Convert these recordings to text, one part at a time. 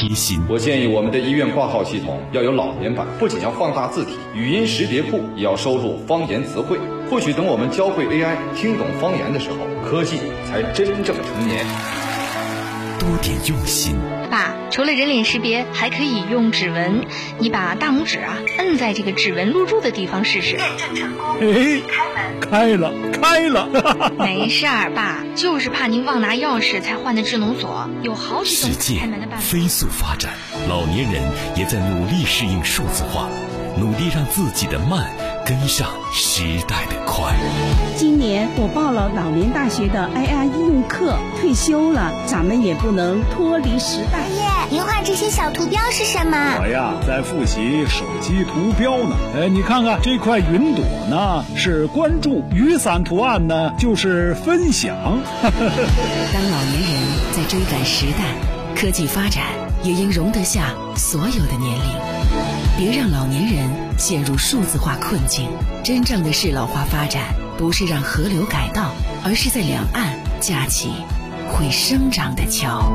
贴心。 我建议我们的医院挂号系统要有老年版，不仅要放大字体，语音识别库也要收录方言词汇。或许等我们教会 AI 听懂方言的时候，科技才真正成年。 多点用心。 爸，除了人脸识别，还可以用指纹。你把大拇指摁在这个指纹录入的地方试试。 验证成功。 哎，开了。 没事儿，爸，就是怕您忘拿钥匙才换的智能锁，有好几种开门的办法。 世界飞速发展，老年人也在努力适应数字化，努力让自己的慢跟上时代的快。 今年我报了老年大学的 AI 应用课，退休了，咱们也不能脱离时代。 爷爷，您画这些小图标是什么？ 我呀，在复习手机图标呢。你看看这块云朵呢，是关注；雨伞图案呢，就是分享。 当老年人在追赶时代，科技发展也应容得下所有的年龄。别让老年人陷入数字化困境。真正的适老化发展，不是让河流改道，而是在两岸架起会生长的桥。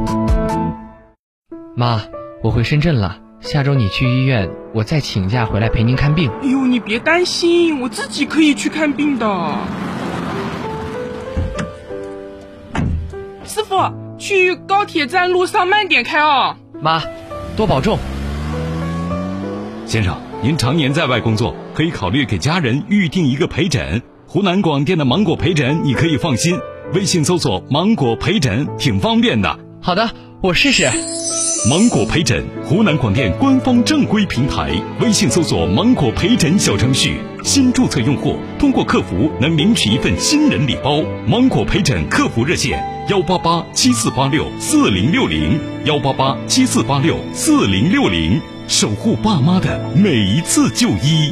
妈，我回深圳了，下周你去医院，我再请假回来陪您看病。 哎呦，你别担心，我自己可以去看病的。师傅，去高铁站路上慢点开哦。 妈，多保重。 先生，您常年在外工作，可以考虑给家人预定一个陪诊。湖南广电的芒果陪诊你可以放心，微信搜索芒果陪诊挺方便的。 好的，我试试。 芒果陪诊，湖南广电官方正规平台，微信搜索芒果陪诊小程序，新注册用户通过客服能领取一份新人礼包。芒果陪诊客服热线18874864060，18874864060，守护爸妈的每一次就医。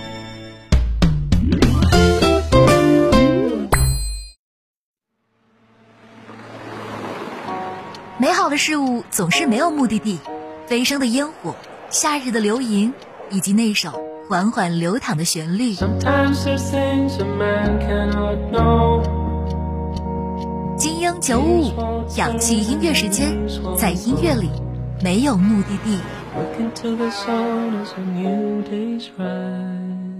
美好的事物总是没有目的地，飞升的烟火，夏日的流萤，以及那首缓缓流淌的旋律。精英955，氧气音乐时间，在音乐里没有目的地。